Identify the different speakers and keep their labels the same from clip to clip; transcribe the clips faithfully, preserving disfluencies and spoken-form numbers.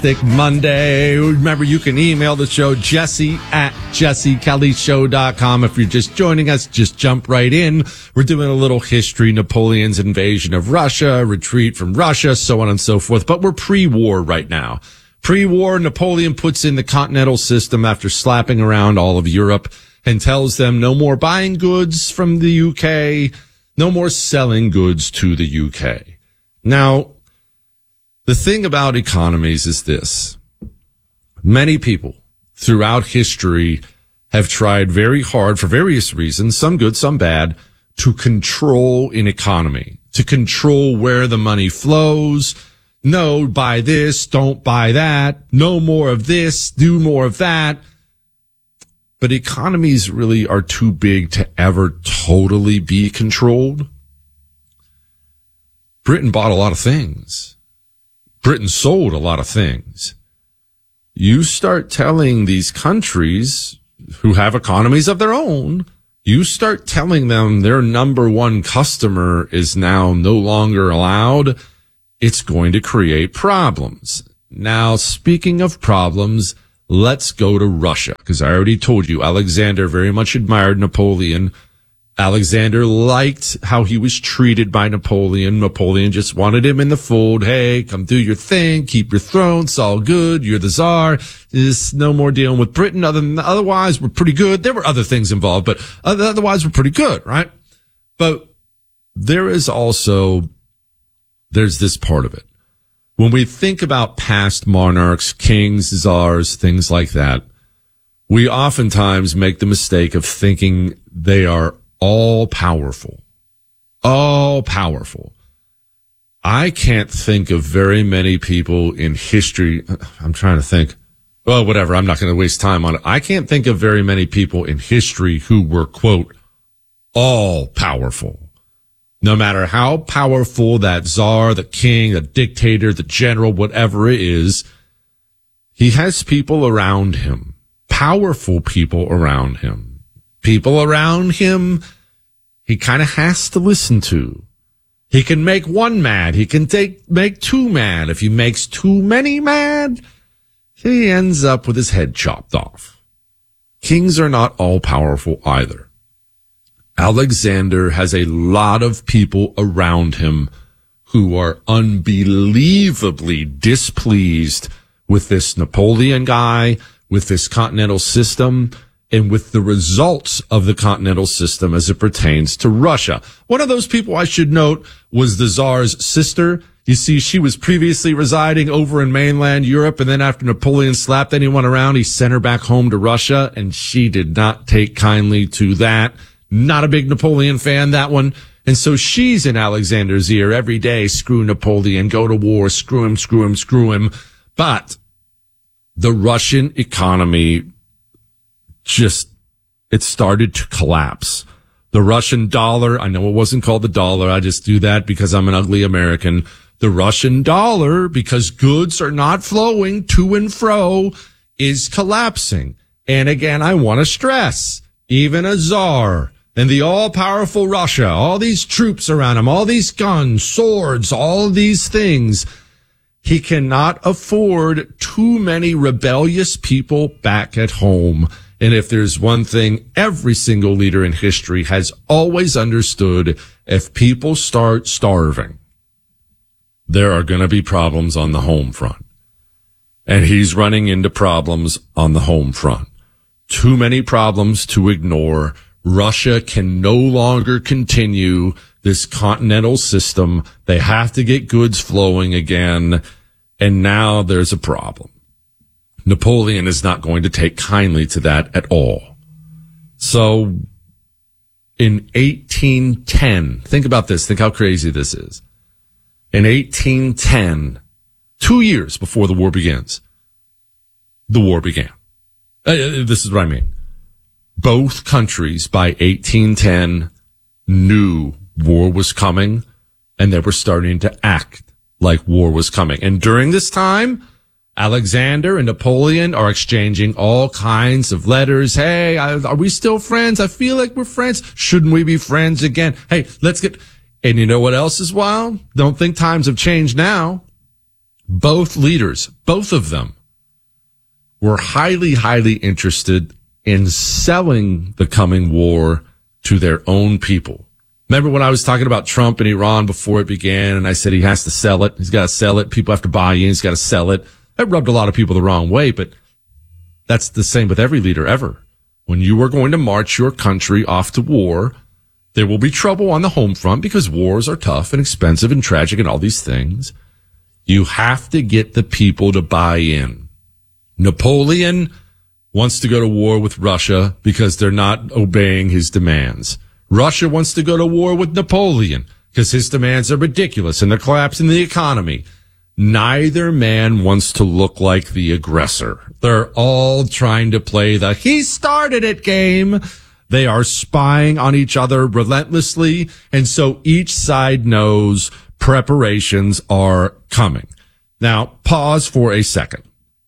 Speaker 1: fantastic Monday. Remember, you can email the show, Jesse at jesse kelly show dot com. If you're just joining us, just jump right in. We're doing a little history, Napoleon's invasion of Russia, retreat from Russia, so on and so forth. But we're pre-war right now. Pre-war, Napoleon puts in the continental system after slapping around all of Europe and tells them no more buying goods from the U K, no more selling goods to the U K. Now, the thing about economies is this. Many people throughout history have tried very hard for various reasons, some good, some bad, to control an economy, to control where the money flows. No, buy this, don't buy that. No more of this, do more of that. But economies really are too big to ever totally be controlled. Britain bought a lot of things. Britain sold a lot of things. You start telling these countries who have economies of their own, you start telling them their number one customer is now no longer allowed, it's going to create problems. Now, speaking of problems, let's go to Russia, because I already told you Alexander very much admired Napoleon. Alexander liked how he was treated by Napoleon. Napoleon just wanted him in the fold. Hey, come do your thing. Keep your throne. It's all good. You're the czar. There's no more dealing with Britain. Other than, otherwise, we're pretty good. There were other things involved, but otherwise, we're pretty good, right? But there is also, there's this part of it. When we think about past monarchs, kings, czars, things like that, we oftentimes make the mistake of thinking they are all powerful, all powerful. I can't think of very many people in history. I'm trying to think. Well, whatever. I'm not going to waste time on it. I can't think of very many people in history who were, quote, all powerful. No matter how powerful that czar, the king, the dictator, the general, whatever it is, he has people around him, powerful people around him. People around him he kind of has to listen to. He can make one mad. He can take make two mad. If he makes too many mad, he ends up with his head chopped off. Kings are not all powerful either. Alexander has a lot of people around him who are unbelievably displeased with this Napoleon guy, with this continental system, and with the results of the continental system as it pertains to Russia. One of those people, I should note, was the Tsar's sister. You see, she was previously residing over in mainland Europe, and then after Napoleon slapped anyone around, he sent her back home to Russia, and she did not take kindly to that. Not a big Napoleon fan, that one. And so she's in Alexander's ear every day, screw Napoleon, go to war, screw him, screw him, screw him. But the Russian economy just, it started to collapse. The Russian dollar, I know it wasn't called the dollar, I just do that because I'm an ugly American. The Russian dollar, because goods are not flowing to and fro, is collapsing. And again, I want to stress, even a czar and the all-powerful Russia, all these troops around him, all these guns, swords, all these things, he cannot afford too many rebellious people back at home. And if there's one thing every single leader in history has always understood, if people start starving, there are going to be problems on the home front. And he's running into problems on the home front. Too many problems to ignore. Russia can no longer continue this continental system. They have to get goods flowing again. And now there's a problem. Napoleon is not going to take kindly to that at all. So in eighteen ten, think about this. Think how crazy this is. In eighteen ten, two years before the war begins, the war began. Uh, this is what I mean. Both countries by eighteen ten knew war was coming, and they were starting to act like war was coming. And during this time, Alexander and Napoleon are exchanging all kinds of letters. Hey, are we still friends? I feel like we're friends. Shouldn't we be friends again? Hey, let's get... And you know what else is wild? Don't think times have changed now. Both leaders, both of them, were highly, highly interested in selling the coming war to their own people. Remember when I was talking about Trump and Iran before it began, and I said he has to sell it. He's got to sell it. People have to buy in. He's got to sell it. That rubbed a lot of people the wrong way, but that's the same with every leader ever. When you are going to march your country off to war, there will be trouble on the home front because wars are tough and expensive and tragic and all these things. You have to get the people to buy in. Napoleon wants to go to war with Russia because they're not obeying his demands. Russia wants to go to war with Napoleon because his demands are ridiculous and they're collapsing the economy. Neither man wants to look like the aggressor. They're all trying to play the he started it game. They are spying on each other relentlessly, and so each side knows preparations are coming. Now, pause for a second.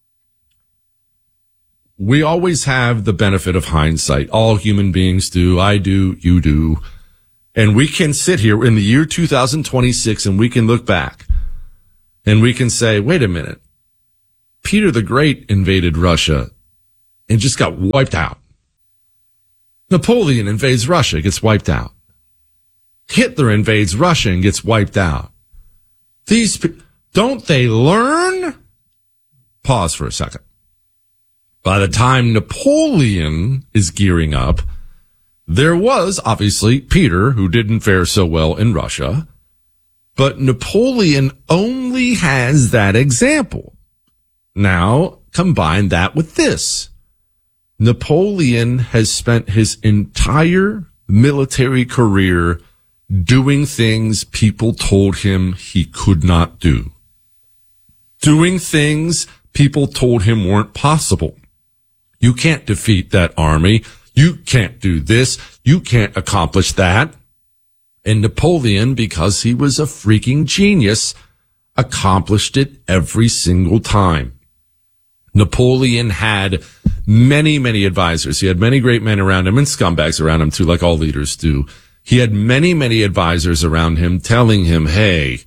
Speaker 1: We always have the benefit of hindsight. All human beings do. I do. You do. And we can sit here in the year two thousand twenty-six and we can look back and we can say, wait a minute. Peter the Great invaded Russia and just got wiped out. Napoleon invades Russia, gets wiped out. Hitler invades Russia and gets wiped out. These, don't they learn? Pause for a second. By the time Napoleon is gearing up, there was obviously Peter, who didn't fare so well in Russia, but Napoleon only has that example. Now, combine that with this. Napoleon has spent his entire military career doing things people told him he could not do. Doing things people told him weren't possible. You can't defeat that army. You can't do this. You can't accomplish that. And Napoleon, because he was a freaking genius, accomplished it every single time. Napoleon had many, many advisors. He had many great men around him and scumbags around him too, like all leaders do. He had many, many advisors around him telling him, hey,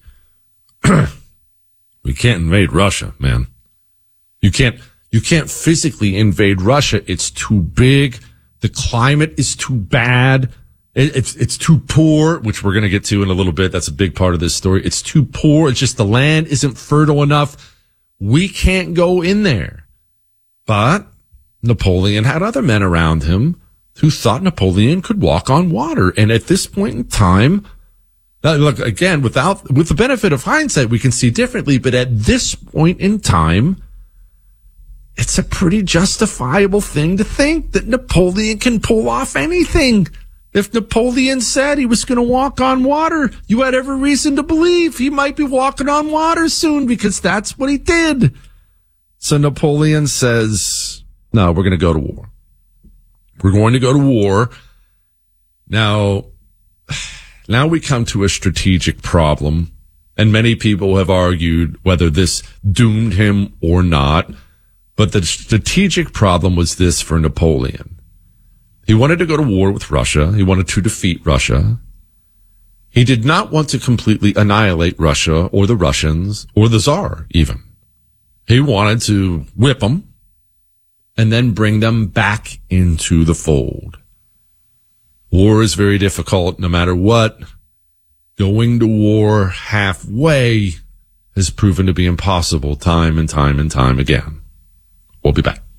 Speaker 1: we can't invade Russia, man. You can't, you can't physically invade Russia. It's too big. The climate is too bad. It, it's, it's too poor, which we're going to get to in a little bit. That's a big part of this story. It's too poor. It's just the land isn't fertile enough. We can't go in there. But Napoleon had other men around him who thought Napoleon could walk on water. And at this point in time, now look, again, without, with the benefit of hindsight, we can see differently. But at this point in time, it's a pretty justifiable thing to think that Napoleon can pull off anything. If Napoleon said he was going to walk on water, you had every reason to believe he might be walking on water soon because that's what he did. So Napoleon says, no, we're going to go to war. We're going to go to war. Now, now we come to a strategic problem, and many people have argued whether this doomed him or not. But the strategic problem was this for Napoleon. He wanted to go to war with Russia. He wanted to defeat Russia. He did not want to completely annihilate Russia or the Russians or the Tsar even. He wanted to whip them and then bring them back into the fold. War is very difficult no matter what. Going to war halfway has proven to be impossible time and time and time again. We'll be back.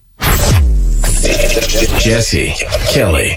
Speaker 2: Jesse Kelly.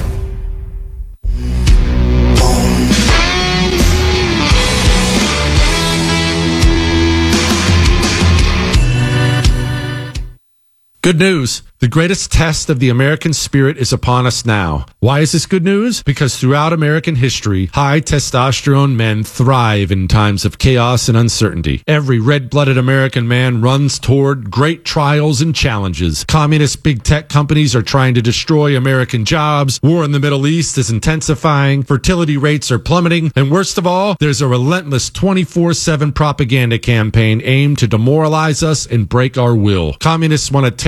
Speaker 1: Good news. The greatest test of the American spirit is upon us now. Why is this good news? Because throughout American history, high testosterone men thrive in times of chaos and uncertainty. Every red-blooded American man runs toward great trials and challenges. Communist big tech companies are trying to destroy American jobs. War in the Middle East is intensifying. Fertility rates are plummeting. And worst of all, there's a relentless twenty-four seven propaganda campaign aimed to demoralize us and break our will. Communists want to tear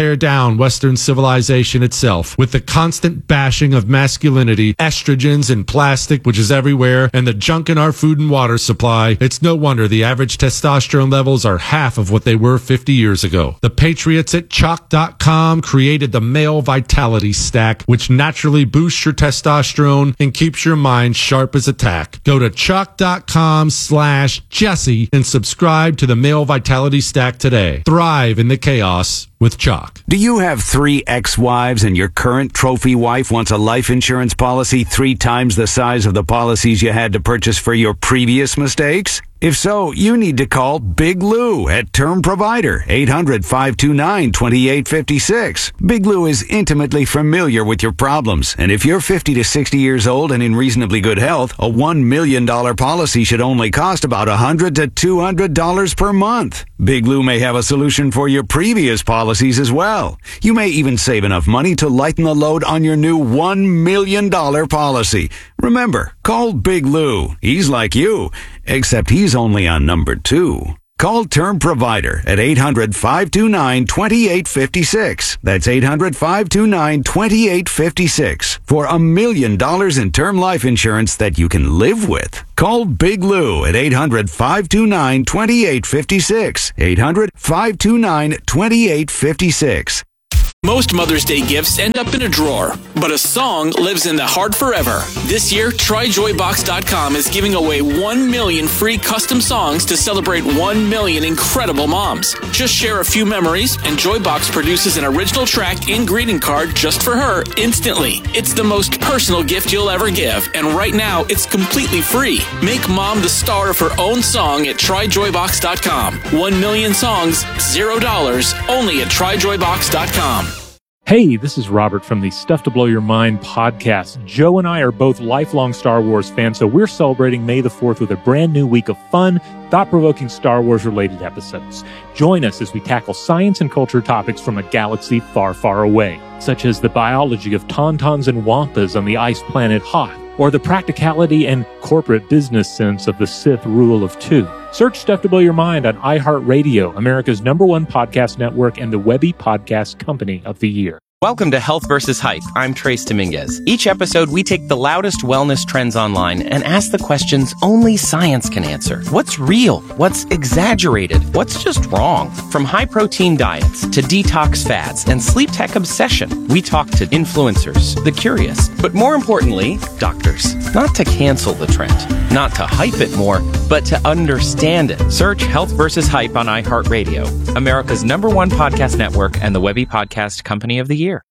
Speaker 1: tear down Western civilization itself with the constant bashing of masculinity, estrogens and plastic, which is everywhere, and the junk in our food and water supply. It's no wonder the average testosterone levels are half of what they were fifty years ago. The patriots at chalk dot com created the Male Vitality Stack, which naturally boosts your testosterone and keeps your mind sharp as a tack. Go to chalk dot com slash Jesse and subscribe to the Male Vitality Stack today. Thrive in the chaos with Chalk.
Speaker 2: Do you have three ex-wives and your current trophy wife wants a life insurance policy three times the size of the policies you had to purchase for your previous mistakes? If so, you need to call Big Lou at Term Provider, eight hundred, five two nine, two eight five six. Big Lou is intimately familiar with your problems, and if you're fifty to sixty years old and in reasonably good health, a one million dollars policy should only cost about one hundred to two hundred dollars per month. Big Lou may have a solution for your previous policies as well. You may even save enough money to lighten the load on your new one million dollars policy. Remember, call Big Lou. He's like you, except he's only on number two. Call Term Provider at eight hundred, five two nine, two eight five six. That's eight hundred, five two nine, two eight five six for a million dollars in term life insurance that you can live with. Call Big Lou at eight hundred, five two nine, two eight five six. eight hundred, five two nine, two eight five six.
Speaker 3: Most Mother's Day gifts end up in a drawer, but a song lives in the heart forever. This year, try joy box dot com is giving away one million free custom songs to celebrate one million incredible moms. Just share a few memories, and Joybox produces an original track and greeting card just for her instantly. It's the most personal gift you'll ever give, and right now, it's completely free. Make mom the star of her own song at try joy box dot com. One million songs, zero dollars, only at try joy box dot com.
Speaker 4: Hey, this is Robert from the Stuff to Blow Your Mind podcast. Joe and I are both lifelong Star Wars fans, so we're celebrating May the fourth with a brand new week of fun, thought-provoking Star Wars-related episodes. Join us as we tackle science and culture topics from a galaxy far, far away, such as the biology of tauntauns and wampas on the ice planet Hoth, or the practicality and corporate business sense of the Sith rule of two. Search Stuff to Blow Your Mind on iHeartRadio, America's number one podcast network and the Webby Podcast Company of the Year.
Speaker 5: Welcome to Health versus Hype. I'm Trace Dominguez. Each episode, we take the loudest wellness trends online and ask the questions only science can answer. What's real? What's exaggerated? What's just wrong? From high-protein diets to detox fads and sleep tech obsession, we talk to influencers, the curious, but more importantly, doctors. Not to cancel the trend, not to hype it more, but to understand it. Search Health versus Hype on iHeartRadio, America's number one podcast network and the Webby Podcast Company of the Year.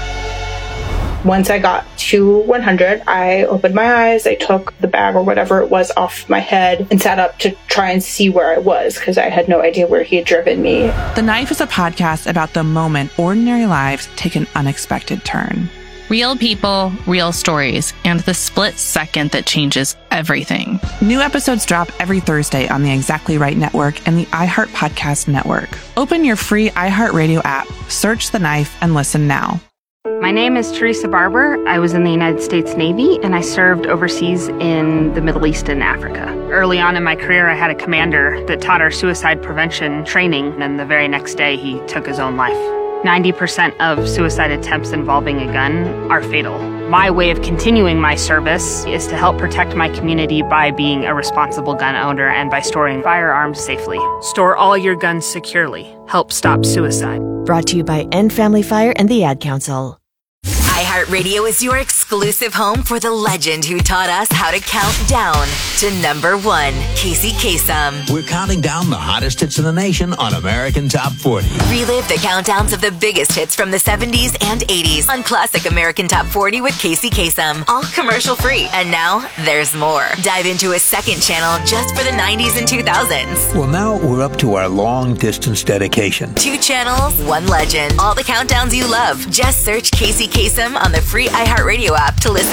Speaker 6: Once I got to one hundred, I opened my eyes, I took the bag or whatever it was off my head and sat up to try and see where I was because I had no idea where he had driven me.
Speaker 7: The Knife is a podcast about the moment ordinary lives take an unexpected turn.
Speaker 8: Real people, real stories, and the split second that changes everything.
Speaker 7: New episodes drop every Thursday on the Exactly Right Network and the iHeart Podcast Network. Open your free iHeartRadio app, search The Knife, and listen now.
Speaker 9: My name is Teresa Barber. I was in the United States Navy, and I served overseas in the Middle East and Africa. Early on in my career, I had a commander that taught our suicide prevention training, and the very next day, he took his own life. ninety percent of suicide attempts involving a gun are fatal. My way of continuing my service is to help protect my community by being a responsible gun owner and by storing firearms safely. Store all your guns securely. Help stop suicide.
Speaker 10: Brought to you by End Family Fire and the Ad Council.
Speaker 11: iHeartRadio is your exclusive home for the legend who taught us how to count down to number one, Casey Kasem.
Speaker 12: We're counting down the hottest hits in the nation on American Top forty.
Speaker 11: Relive the countdowns of the biggest hits from the seventies and eighties on Classic American Top forty with Casey Kasem. All commercial free. And now there's more. Dive into a second channel just for the nineties and two thousands.
Speaker 12: Well, now we're up to our long distance dedication.
Speaker 11: Two channels, one legend. All the countdowns you love. Just search Casey Kasem on the free iHeartRadio app to listen